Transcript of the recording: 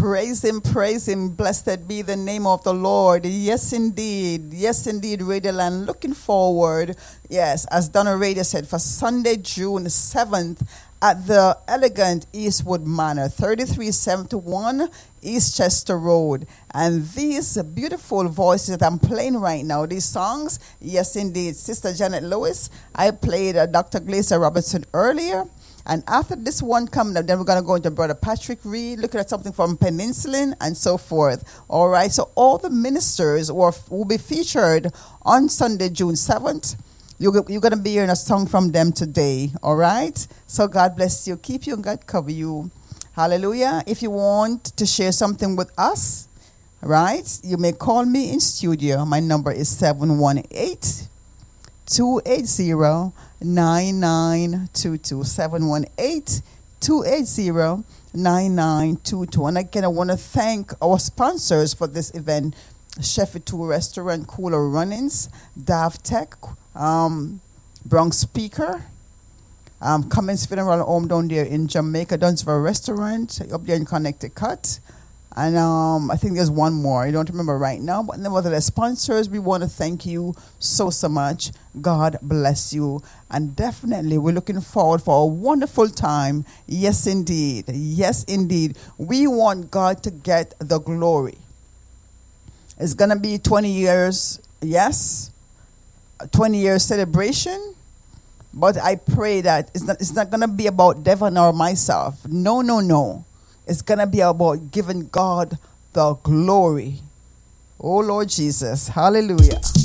praise him. Blessed be the name of the Lord. Yes, indeed. Yes, indeed, Radio Land. Looking forward, yes, as Donna Radio said, for Sunday, June 7th at the Elegant Eastwood Manor, 3371 Eastchester Road. And these beautiful voices that I'm playing right now, these songs, yes, indeed. Sister Janet Lewis, I played Dr. Glacier Robinson earlier. And after this one comes up, then we're going to go into Brother Patrick Reed, looking at something from Peninsulan and so forth. All right. So all the ministers will be featured on Sunday, June 7th. You're going to be hearing a song from them today. All right. So God bless you. Keep you and God cover you. Hallelujah. If you want to share something with us, right, you may call me in studio. My number is 718 280 9922 718-280-9922. And again, I want to thank our sponsors for this event: Chef 2 Restaurant, Cooler Runnings, Dav Tech, Bronx Speaker, Cummins Funeral Home down there in Jamaica, Dunsville Restaurant up there in Connecticut. And I think there's one more. I don't remember right now. But nevertheless, sponsors, we want to thank you so much. God bless you. And definitely, we're looking forward for a wonderful time. Yes, indeed. Yes, indeed. We want God to get the glory. It's going to be 20 years, yes, a 20-year celebration. But I pray that it's not going to be about Devon or myself. No, no, no. It's going to be about giving God the glory. Oh, Lord Jesus. Hallelujah.